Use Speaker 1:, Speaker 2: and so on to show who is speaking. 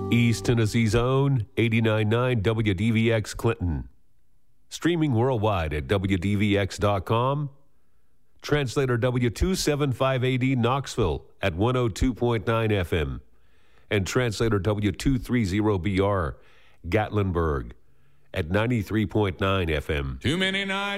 Speaker 1: East Tennessee's own 89.9 WDVX Clinton. Streaming worldwide at WDVX.com. Translator W275AD Knoxville at 102.9 FM. And Translator W230BR Gatlinburg at 93.9 FM.
Speaker 2: Too many nights.